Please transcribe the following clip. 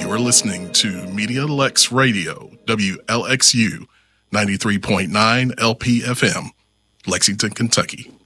You're listening to Media Lex Radio, WLXU 93.9 LPFM, Lexington, Kentucky.